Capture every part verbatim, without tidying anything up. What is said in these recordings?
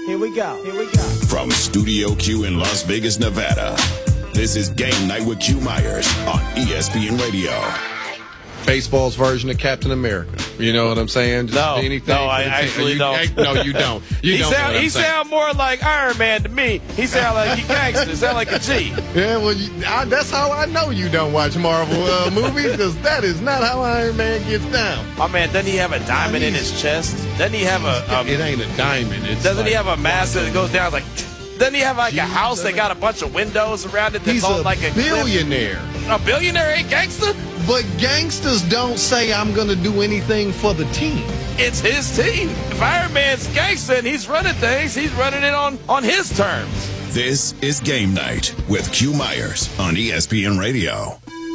Here we go. Here we go. From Studio Q in Las Vegas, Nevada, this is Game Night with Q Myers on E S P N Radio. Baseball's version of Captain America. You know what I'm saying? Just no, anything no, I actually you, don't. No, you don't. You he don't sound, know he saying. sound more like Iron Man to me. He sound like he gangster. Sound like a G. Yeah, well, you, I, that's how I know you don't watch Marvel uh, movies, because that is not how Iron Man gets down. My man, doesn't he have a diamond in his chest? Doesn't he have a? Um, it ain't a diamond. It's doesn't like, he have a mask that goes down like? Doesn't he have like a house that got a bunch of windows around it that's He's all a like a billionaire. Cliff? A billionaire ain't gangster? But gangsters don't say I'm going to do anything for the team. It's his team. If Iron Man's gangster and he's running things, he's running it on, on his terms. This is Game Night with Q Myers on E S P N Radio.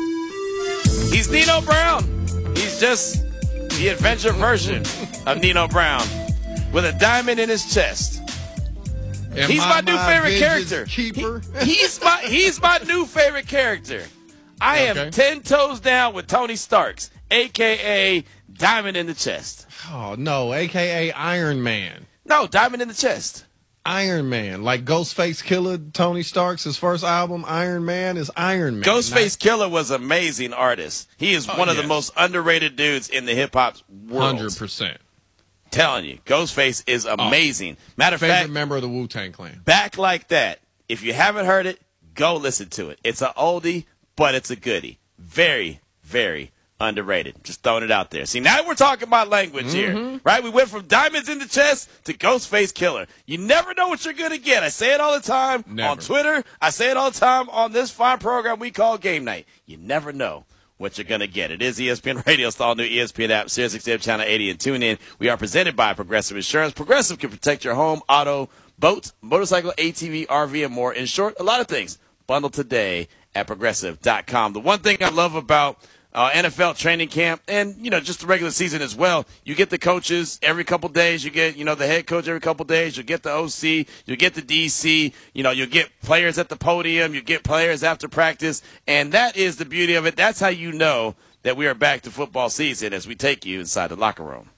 He's Nino Brown. He's just the adventure version of Nino Brown with a diamond in his chest. Am he's my, my new favorite character. Keeper? He, he's my he's my new favorite character. I okay. am ten toes down with Tony Starks, a k a. Diamond in the chest. Oh, no, a k a. Iron Man. No, Diamond in the chest. Iron Man. Like Ghostface Killer, Tony Starks, his first album, Iron Man, is Iron Man. Ghostface Killer was an amazing artist. He is oh, one of yes. the most underrated dudes in the hip-hop world. one hundred percent. Telling you, Ghostface is amazing. Oh, Matter of favorite fact, member of the Wu-Tang Clan. Back Like That. If you haven't heard it, go listen to it. It's an oldie, but it's a goodie. Very, very underrated. Just throwing it out there. See, now we're talking about language mm-hmm. here, right? We went from diamonds in the chest to Ghostface Killer. You never know what you're going to get. I say it all the time never. on Twitter. I say it all the time on this fine program we call Game Night. You never know what you're going to get. It is E S P N Radio. It's the all-new E S P N app, Sirius X M Channel eighty, and tune in. We are presented by Progressive Insurance. Progressive can protect your home, auto, boat, motorcycle, A T V, R V, and more. In short, a lot of things. Bundle today at progressive dot com. The one thing I love about uh, N F L training camp and, you know, just the regular season as well, you get the coaches every couple days. You get, you know, the head coach every couple days. You get the O C. You get the D C. You know, you get players at the podium. You get players after practice. And that is the beauty of it. That's how you know that we are back to football season as we take you inside the locker room.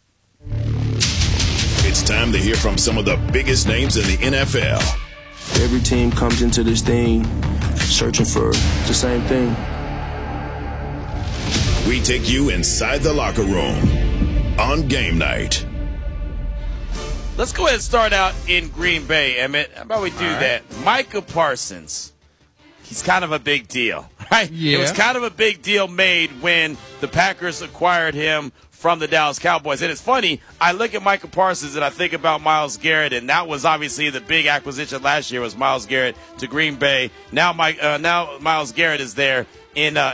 It's time to hear from some of the biggest names in the N F L. Every team comes into this thing searching for the same thing. We take you inside the locker room on Game Night. Let's go ahead and start out in Green Bay, Emmett. How about we do right. that? Micah Parsons. He's kind of a big deal, right? Yeah. It was kind of a big deal made when the Packers acquired him from the Dallas Cowboys. And it's funny, I look at Micah Parsons and I think about Myles Garrett, and that was obviously the big acquisition last year was Myles Garrett to Green Bay. Now, Mike, uh, now Myles Garrett is there in uh,